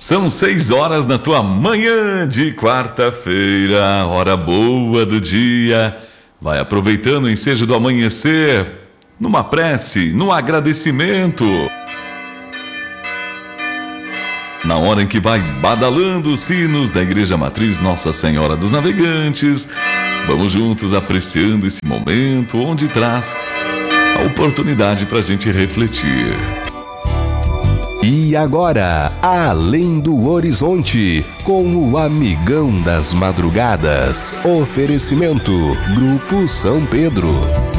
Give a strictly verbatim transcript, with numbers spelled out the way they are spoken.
São seis horas na tua manhã de quarta-feira, hora boa do dia. Vai aproveitando o ensejo do amanhecer, numa prece, num agradecimento. Na hora em que vai badalando os sinos da Igreja Matriz Nossa Senhora dos Navegantes, vamos juntos apreciando esse momento onde traz a oportunidade para a gente refletir. E agora, Além do Horizonte, com o Amigão das Madrugadas. Oferecimento, Grupo São Pedro.